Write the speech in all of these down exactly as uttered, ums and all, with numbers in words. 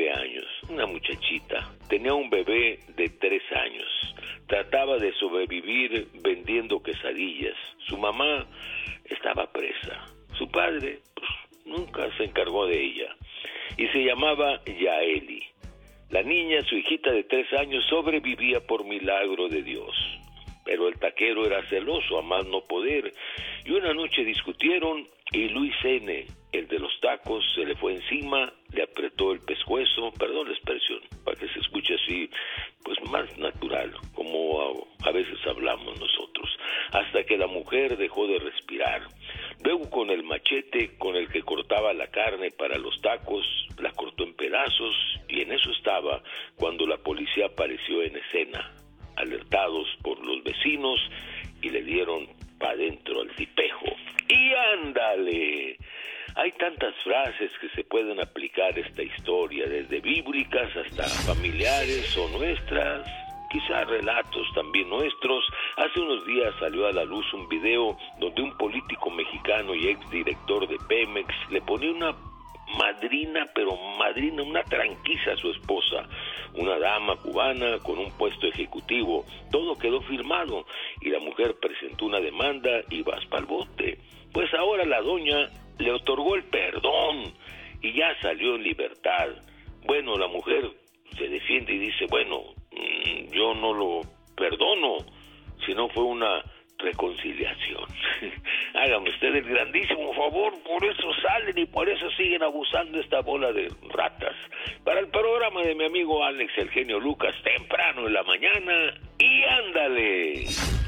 nueve años, una muchachita. Tenía un bebé de tres años. Trataba de sobrevivir vendiendo quesadillas. Su mamá estaba presa. Su padre, pues, nunca se encargó de ella. Y se llamaba Yaeli. La niña, su hijita de tres años, sobrevivía por milagro de Dios. Pero el taquero era celoso, a más no poder. Y una noche discutieron y Luis N., el de los tacos, se le fue encima, le apretó el pescuezo, perdón la expresión, para que se escuche así, pues más natural, como a, a veces hablamos nosotros, hasta que la mujer dejó de respirar. Luego con el machete con el que cortaba la carne para los tacos, la cortó en pedazos, y en eso estaba cuando la policía apareció en escena, alertados por los vecinos, y le dieron pa' dentro al tipejo. ¡Y ándale! Hay tantas frases que se pueden aplicar a esta historia, desde bíblicas hasta familiares o nuestras, quizás relatos también nuestros. Hace unos días salió a la luz un video donde un político mexicano y exdirector de Pemex le ponía una madrina, pero madrina, una tranquiza a su esposa, una dama cubana con un puesto ejecutivo. Todo quedó firmado y la mujer presentó una demanda y vas pa'l bote. Pues ahora la doña le otorgó el perdón y ya salió en libertad. Bueno, la mujer se defiende y dice, bueno, mmm, yo no lo perdono, sino fue una reconciliación. Hágame usted el grandísimo favor, por eso salen y por eso siguen abusando esta bola de ratas. Para el programa de mi amigo Alex, el genio Lucas, temprano en la mañana, y ándale.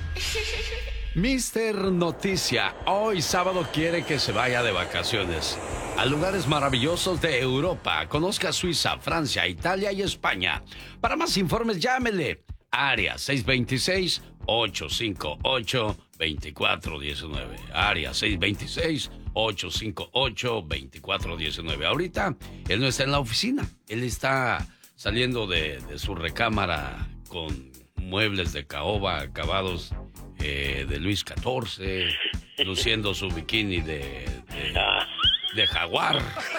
Mister Noticia, hoy sábado quiere que se vaya de vacaciones a lugares maravillosos de Europa. Conozca Suiza, Francia, Italia y España. Para más informes, llámele. Área seis dos seis, ocho cinco ocho, dos cuatro uno nueve. Área seis dos seis, ocho cinco ocho, dos cuatro uno nueve. Ahorita él no está en la oficina. Él está saliendo de, de su recámara con muebles de caoba acabados eh, de Luis catorce, luciendo su bikini de, de, de jaguar.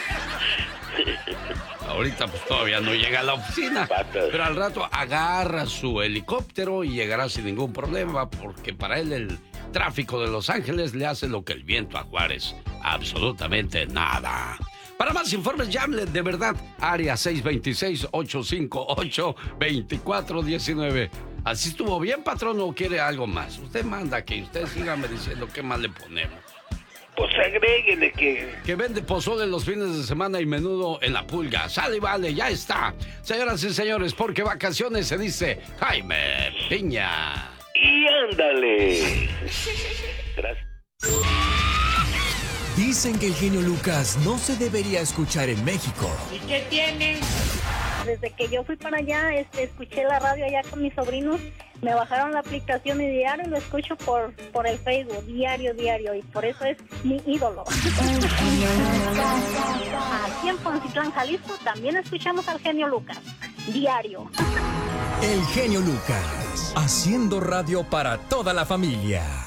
Ahorita pues todavía no llega a la oficina, pero al rato agarra su helicóptero y llegará sin ningún problema, porque para él el tráfico de Los Ángeles le hace lo que el viento a Juárez, absolutamente nada. Para más informes, llámale de verdad, área seis dos seis, ocho cinco ocho, dos cuatro uno nueve. ¿Así estuvo bien, patrón, o quiere algo más? Usted manda que usted sígame diciendo qué más le ponemos. Pues agréguele que... Que vende pozole los fines de semana y menudo en La Pulga. Sale y vale, ya está. Señoras y señores, porque vacaciones se dice Jaime Piña. Y ándale. Gracias. Dicen que el genio Lucas no se debería escuchar en México. ¿Y qué tiene? Desde que yo fui para allá, este, escuché la radio allá con mis sobrinos, me bajaron la aplicación y diario lo escucho por, por el Facebook, diario, diario, y por eso es mi ídolo. Aquí en Poncitlán, Jalisco, también escuchamos al genio Lucas, diario. El genio Lucas, haciendo radio para toda la familia.